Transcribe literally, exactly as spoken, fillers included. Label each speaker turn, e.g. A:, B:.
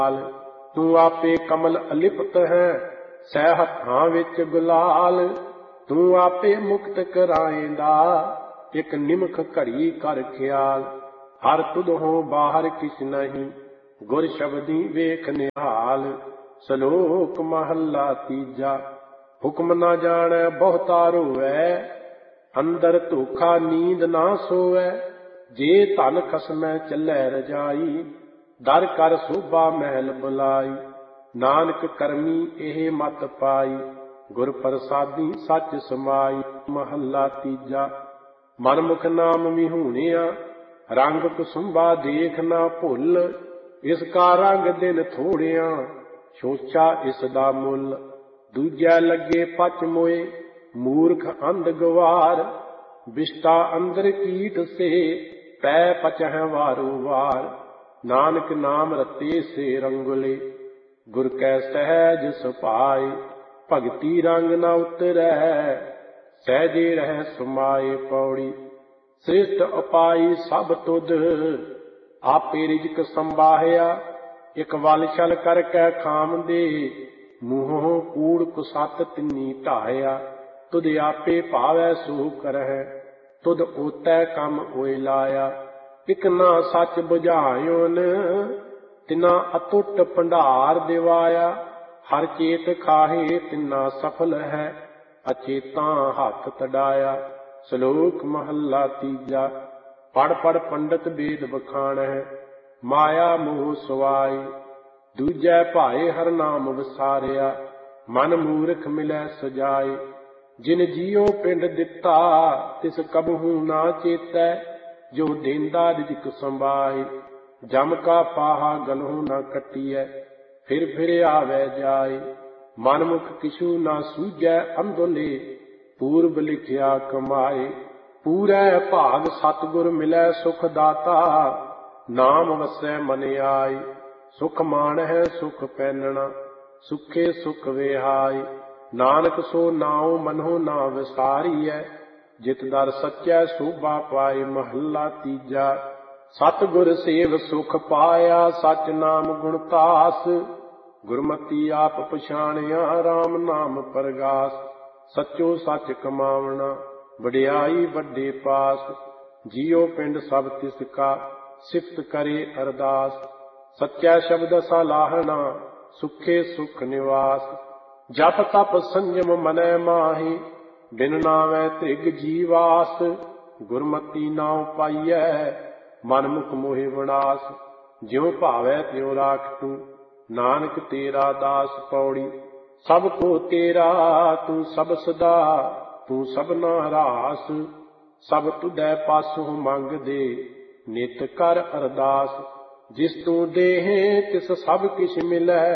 A: ਤੂੰ ਆਪੇ ਕਮਲ ਅਲਿਪਤ ਹੈ, ਸਹਿ ਹੱਥਾਂ ਵਿੱਚ ਗੁਲਾਲ। ਤੂੰ ਆਪੇ ਮੁਕਤ ਕਰਾਏਂਦਾ, ਇੱਕ ਨਿਮਖ ਘੜੀ ਕਰ ਖਿਆਲ। ਹਰ ਤੁਧੋਂ ਬਾਹਰ ਕਿਛ ਨਹੀਂ, ਗੁਰ ਸ਼ਬਦੀ ਵੇਖ ਨਿਹਾਲ। ਸ਼ਲੋਕ ਮਹੱਲਾ ਤੀਜਾ। ਹੁਕਮ ਨਾ ਜਾਣੈ ਬਹੁਤਾ ਰੋਵੈ, ਅੰਦਰ ਧੋਖਾ ਨੀਂਦ ਨਾ ਸੋਵੈ। ਜੇ ਧਨ ਖਸਮੈ ਚੱਲੈ ਰਜਾਈ, ਦਰ ਕਰ ਸੋਭਾ ਮਹਿਲ ਬੁਲਾਈ। ਨਾਨਕ ਕਰਮੀ ਇਹ ਮਤ ਪਾਈ, ਗੁਰ ਪ੍ਰਸਾਦੀ ਸੱਚ ਸਮਾਈ। ਮਹੱਲਾ ਤੀਜਾ। ਮਨਮੁਖ ਨਾਮ ਵਿਹੂਣਿਆ, ਰੰਗ ਕੁਸੁੰਬਾ ਦੇਖ ਨਾ ਭੁੱਲ। ਇਸ ਕਾ ਰੰਗ ਦਿਨ ਥੋੜਿਆ, ਸੋਚਾ ਇਸ ਦਾ ਮੁੱਲ। ਦੂਜੈ ਲੱਗੇ ਪਚ ਮੋਏ, ਮੂਰਖ ਅੰਧ ਗਵਾਰ। ਬਿਸ਼ਟਾ ਅੰਦਰ ਕੀਟ ਸੇ, ਪੈ ਪਚਹਿ ਵਾਰੋ ਵਾਰ। ਨਾਨਕ ਨਾਮ ਰਤੇ ਸੇ ਰੰਗੁਲੇ, ਗੁਰ ਕੈ ਸਹਿਜ ਸੁਭਾਏ। ਭਗਤੀ ਰੰਗ ਨਾ ਉਤਰੈ, ਸਹਿਜੇ ਰਹਿ ਸਮਾਏ। ਪੌੜੀ। ਸ੍ਰਿਸ਼ਟ ਉਪਾਈ ਸਭ ਤੁਧ, ਆਪੇ ਰਿਜਕ ਸੰਬਾਹਿਆ। ਇੱਕ ਵਲ ਛਲ ਕਰਕੇ ਖਾਮ ਦੇ, ਮੂੰਹੋਂ ਕੂੜ ਕੁਸੱਤ ਤਿੰਨੀ ਢਾਹਿਆ। ਤੁਧ ਆਪੇ ਭਾਵੈ ਸੋ ਕਰਹਿ, ਤੁਧ ਓਤੈ ਕੰਮ ਓਇ ਲਾਇਆ। ਇਕ ਨਾ ਸੱਚ ਬੁਝਾਇਓਨ, ਤਿਨਾ ਅਤੁੱਟ ਭੰਡਾਰ ਦਿਵਾਇਆ। ਹਰ ਚੇਤ ਖਾਹੇ ਤਿਨਾ ਸਫਲ ਹੈ, ਅਚੇਤਾਂ ਹੱਥ ਤਡਾਇਆ। ਸ਼ਲੋਕ ਮਹੱਲਾ ਤੀਜਾ। ਪੜ ਪੜ ਪੰਡਤ ਵੇਦ ਬਖਾਣਹਿ, ਮਾਇਆ ਮੋਹ ਸੁਆਈ। ਦੂਜੈ ਭਾਏ ਹਰ ਨਾਮ ਵਿਸਾਰਿਆ, ਮਨ ਮੂਰਖ ਮਿਲੈ ਸੁਜਾਈ। ਜਿਨ ਜੀਉ ਪਿੰਡ ਦਿੱਤਾ, ਤਿਸ ਕਬਹੂ ਨਾ ਚੇਤੈ। ਜੋ ਦੇਂਦਾ ਰਿਜਕ ਸੰਭਾਈ, ਜਮ ਕਾ ਪਾਹਾ ਗਲਹੁ ਨਾ ਕੱਟੀਐ। ਫਿਰ ਫਿਰ ਆਵੈ ਜਾਈ, ਮਨਮੁਖ ਕਿਛੂ ਨਾ ਸੂਝੈ ਅੰਧੋਲੇ। ਪੂਰਬ ਲਿਖਿਆ ਕਮਾਏ, ਪੂਰੈ ਭਾਗ ਸਤਿਗੁਰ ਮਿਲੈ ਸੁਖ ਦਾਤਾ। ਨਾਮ ਵਸੈ ਮਨ ਆਈ, ਸੁਖ ਮਾਣਹਿ ਸੁਖ ਪੈਨਣਾ। ਸੁਖੇ ਸੁਖ ਵਿਹਾਈ, ਨਾਨਕ ਸੋ ਨਾਉ ਮਨਹੁ ਨਾ ਵਿਸਾਰੀਐ। ਜਿਤ ਦਰ ਸੱਚੈ ਸੋਭਾ ਪਾਈ। ਮਹੱਲਾ ਤੀਜਾ। ਸਤਿਗੁਰ ਸੇਵ ਸੁਖ ਪਾਇਆ, ਸਚ ਨਾਮ ਗੁਣ ਤਾਸ। ਗੁਰਮਤੀ ਆਪ ਪਛਾਣਿਆ, ਰਾਮ ਨਾਮ ਪਰਗਾਸ। ਸੱਚੋ ਸੱਚ ਕਮਾਵਣਾ, ਵਡਿਆਈ ਵੱਡੇ ਪਾਸ। ਜੀਉ ਪਿੰਡ ਸਭ ਤਿਸ ਕਾ, ਸਿਫਤ ਕਰੇ ਅਰਦਾਸ। ਸੱਚਾ ਸ਼ਬਦ ਸਲਾਹਣਾ, ਸੁਖੇ ਸੁਖ ਨਿਵਾਸ। ਜਪ ਤਪ ਸੰਜਮ ਮਨੈ ਮਾਹੀ, ਬਿਨ ਨਾਵੈ ਤ੍ਰਿਗ ਜੀਵਾਸ। ਗੁਰਮਤੀ ਨਾਉ ਪਾਈਐ, ਮਨਮੁਖ ਮੋਹਿ ਵਿਨਾਸ਼। ਜਿਉ ਭਾਵੈ ਤਿਉ ਰਾਖ ਤੂੰ, ਨਾਨਕ ਤੇਰਾ ਦਾਸ। ਪੌੜੀ। ਸਭ ਕੋ ਤੇਰਾ ਤੂੰ ਸਭ ਸਦਾ, ਤੂੰ ਸਭਨਾ ਰਾਸ। ਸਭ ਤੁਧੈ ਪਾਸੋਂ ਮੰਗਦੇ, ਨਿਤ ਕਰ ਅਰਦਾਸ। ਜਿਸ ਤੂੰ ਦੇਹੇ ਤਿਸ ਸਭ ਕਿਛ ਮਿਲੈ,